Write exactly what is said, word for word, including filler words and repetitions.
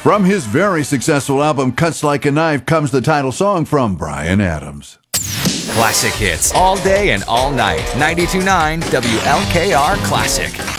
From his very successful album Cuts Like a Knife comes the title song from Bryan Adams. Classic hits all day and all night. ninety-two point nine W L K R Classic.